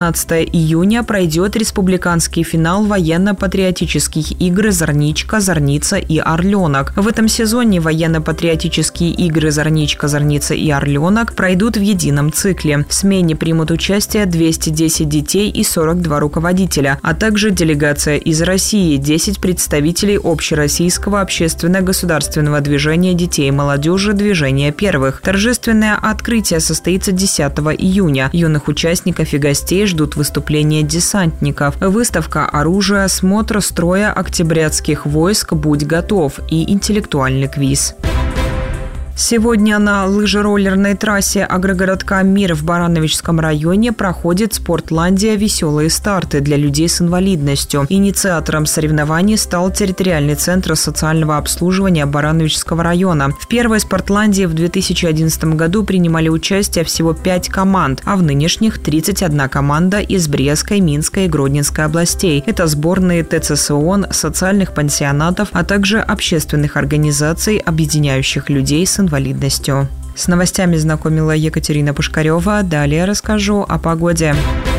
12 июня пройдет республиканский финал военно-патриотических игр «Зорничка», «Зорница» и «Орленок». В этом сезоне военно-патриотические игры «Зорничка», «Зорница» и «Орленок» пройдут в едином цикле. В смене примут участие 210 детей и 42 руководителя, а также делегация из России, 10 представителей общероссийского общественно-государственного движения детей и молодежи «Движение первых». Торжественное открытие состоится 10 июня. Юных участников и гостей ждут выступления десантников, выставка оружия, смотр строя октябрятских войск «Будь готов» и интеллектуальный квиз. Сегодня на лыжероллерной трассе агрогородка «Мир» в Барановичском районе проходит «Спортландия. Веселые старты» для людей с инвалидностью. Инициатором соревнований стал территориальный центр социального обслуживания Барановичского района. В первой «Спортландии» в 2011 году принимали участие всего 5 команд, а в нынешних 31 команда из Брестской, Минской и Гродненской областей. Это сборные ТЦСОН, социальных пансионатов, а также общественных организаций, объединяющих людей с инвалидностью. С новостями знакомила Екатерина Пушкарева. Далее расскажу о погоде.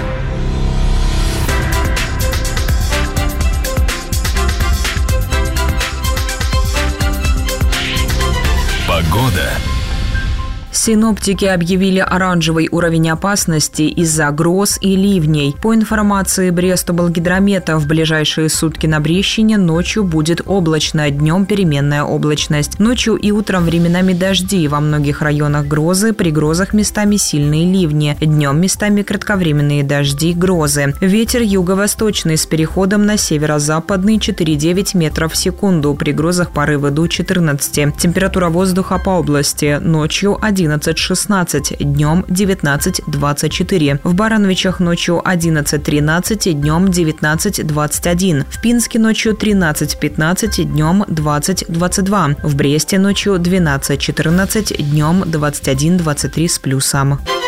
Погода. Синоптики объявили оранжевый уровень опасности из-за гроз и ливней. По информации Брестоблгидромета, в ближайшие сутки на Брещине ночью будет облачно, днем переменная облачность. Ночью и утром временами дожди, во многих районах грозы, при грозах местами сильные ливни. Днем местами кратковременные дожди, грозы. Ветер юго-восточный с переходом на северо-западный 4,9 метров в секунду. При грозах порывы до 14. Температура воздуха по области. Ночью 11-16, днем 19-24. В Барановичах ночью 11-13, днем 19-21. В Пинске ночью 13-15, днем 20-22. В Бресте ночью 12-14, днем 21-23 с плюсом.